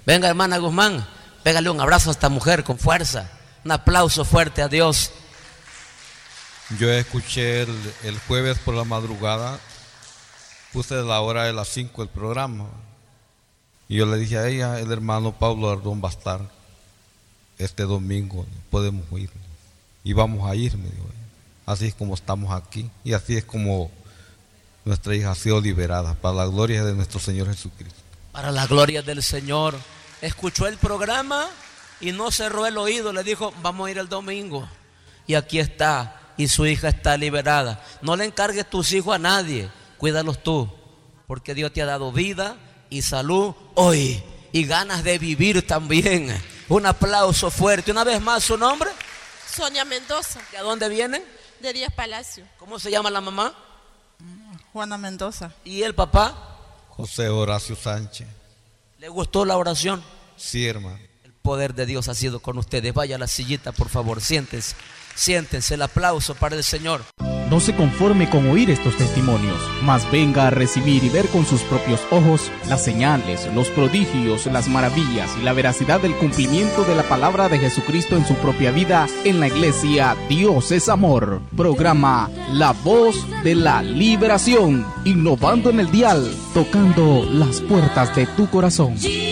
Venga, hermana Guzmán, pégale un abrazo a esta mujer con fuerza. Un aplauso fuerte a Dios. Yo escuché el jueves por la madrugada, puse la hora de las 5 el programa. Y yo le dije a ella, el hermano Pablo Ardón va a estar este domingo, podemos ir. Y vamos a ir, me dijo. Así es como estamos aquí y así es como nuestra hija ha sido liberada, para la gloria de nuestro Señor Jesucristo. Para la gloria del Señor. Escuchó el programa y no cerró el oído, le dijo, vamos a ir el domingo. Y aquí está, y su hija está liberada. No le encargues tus hijos a nadie, cuídalos tú, porque Dios te ha dado vida y salud hoy y ganas de vivir también. Un aplauso fuerte. Una vez más, ¿su nombre? Sonia Mendoza. ¿De dónde vienen? De Díaz Palacio. ¿Cómo se llama la mamá? Juana Mendoza. ¿Y el papá? José Horacio Sánchez. ¿Le gustó la oración? Sí, hermano. El poder de Dios ha sido con ustedes. Vaya a la sillita, por favor, siéntense. Siéntense, el aplauso para el Señor. No se conforme con oír estos testimonios, mas venga a recibir y ver con sus propios ojos las señales, los prodigios, las maravillas y la veracidad del cumplimiento de la palabra de Jesucristo en su propia vida en la iglesia Dios es Amor. Programa La Voz de la Liberación, innovando en el dial, tocando las puertas de tu corazón.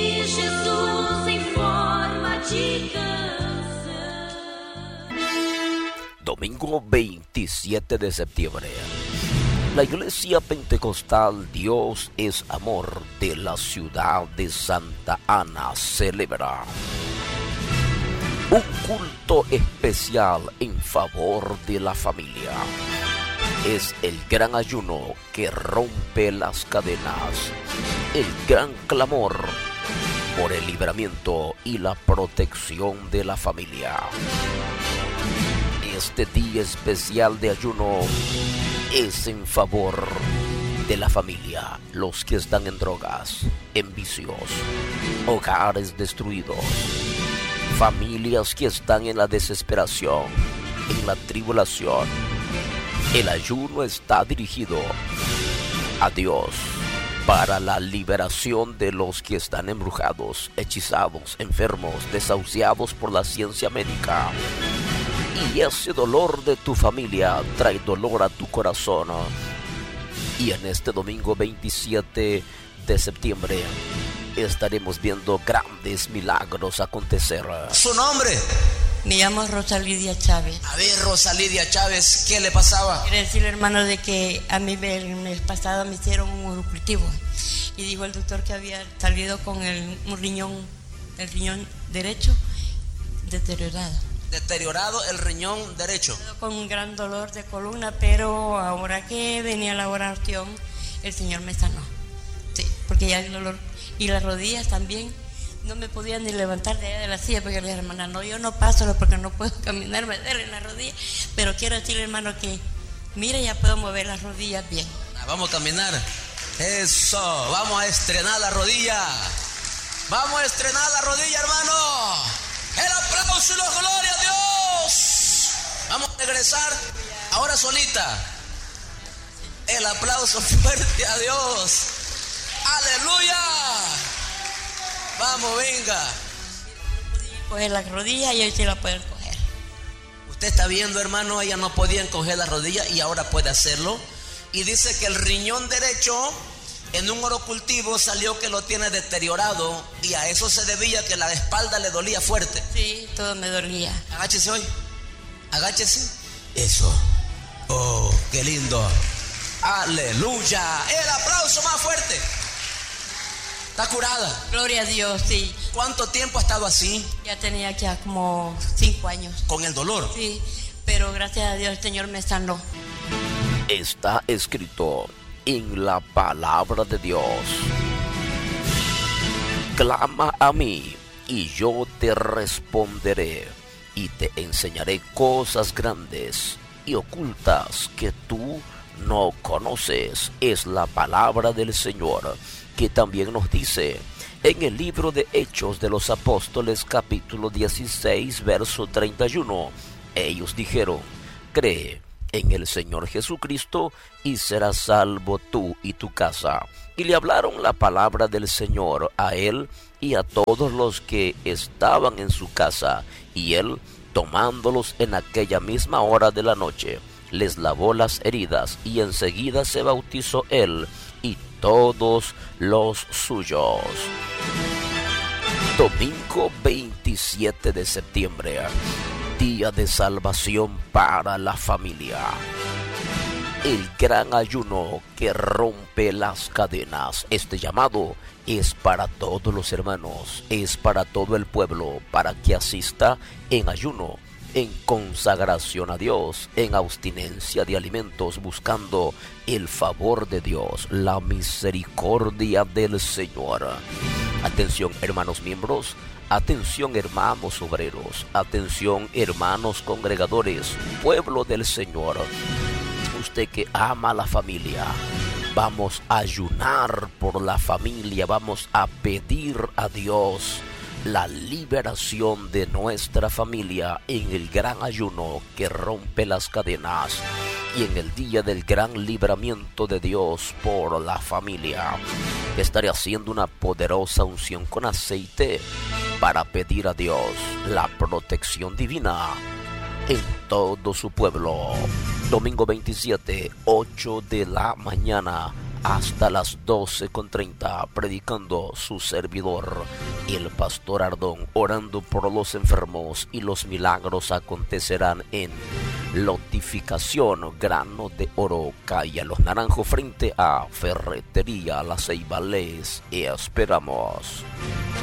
Domingo 27 de septiembre, la Iglesia Pentecostal Dios es Amor de la ciudad de Santa Ana celebra un culto especial en favor de la familia. Es el gran ayuno que rompe las cadenas, el gran clamor por el libramiento y la protección de la familia. Este día especial de ayuno es en favor de la familia, los que están en drogas, en vicios, hogares destruidos, familias que están en la desesperación, en la tribulación. El ayuno está dirigido a Dios para la liberación de los que están embrujados, hechizados, enfermos, desahuciados por la ciencia médica. Y ese dolor de tu familia trae dolor a tu corazón. Y en este domingo 27 de septiembre estaremos viendo grandes milagros acontecer. ¿Su nombre? Me llamo Rosa Lidia Chávez. A ver, Rosa Lidia Chávez, ¿qué le pasaba? Quiero decirle, hermano, de que a mí el mes pasado me hicieron un cultivo. Y dijo el doctor que había salido con el riñón derecho deteriorado. Deteriorado el riñón derecho. Con un gran dolor de columna, pero ahora que venía la oración, el Señor me sanó. Sí, porque ya el dolor y las rodillas también, no me podía ni levantar de allá de la silla, porque le dije, hermana, no, yo no paso porque no puedo caminar, me duele en la rodilla, pero quiero decirle, hermano, que mire, ya puedo mover las rodillas bien. Vamos a caminar. Eso, vamos a estrenar la rodilla. Vamos a estrenar la rodilla, hermano. El aplauso y la gloria a Dios. Vamos a regresar ahora solita. El aplauso fuerte a Dios. Aleluya. Vamos, venga. Coger las rodillas y hoy sí la pueden coger. Usted está viendo, hermano, ella no podía encoger la rodilla y ahora puede hacerlo. Y dice que el riñón derecho en un orocultivo salió que lo tiene deteriorado y a eso se debía que la espalda le dolía fuerte. Sí, todo me dolía. Agáchese hoy. Agáchese. Eso. Oh, qué lindo. Aleluya. El aplauso más fuerte. ¿Está curada? Gloria a Dios, sí. ¿Cuánto tiempo ha estado así? Ya tenía ya como 5 años. ¿Con el dolor? Sí, pero gracias a Dios el Señor me sanó. Está escrito en la palabra de Dios: clama a mí y yo te responderé y te enseñaré cosas grandes y ocultas que tú no conoces. Es la palabra del Señor, que también nos dice en el libro de Hechos de los Apóstoles, capítulo 16, verso 31. Ellos dijeron: cree en el Señor Jesucristo y serás salvo tú y tu casa. Y le hablaron la palabra del Señor a él y a todos los que estaban en su casa. Y él, tomándolos en aquella misma hora de la noche, les lavó las heridas, y enseguida se bautizó él y todos los suyos. Domingo 27 de septiembre, día de salvación para la familia. El gran ayuno que rompe las cadenas. Este llamado es para todos los hermanos, es para todo el pueblo, para que asista en ayuno, en consagración a Dios, en abstinencia de alimentos, buscando el favor de Dios, la misericordia del Señor. Atención, hermanos miembros, atención, hermanos obreros, atención, hermanos congregadores, pueblo del Señor. Usted que ama a la familia, vamos a ayunar por la familia, vamos a pedir a Dios la liberación de nuestra familia en el gran ayuno que rompe las cadenas y en el día del gran libramiento de Dios por la familia. Estaré haciendo una poderosa unción con aceite para pedir a Dios la protección divina en todo su pueblo. Domingo 27, 8 de la mañana hasta las 12:30, predicando su servidor, el pastor Ardón, orando por los enfermos, y los milagros acontecerán en Lotificación, Grano de Oro, calle Los Naranjos, frente a Ferretería La Ceiba. Les esperamos.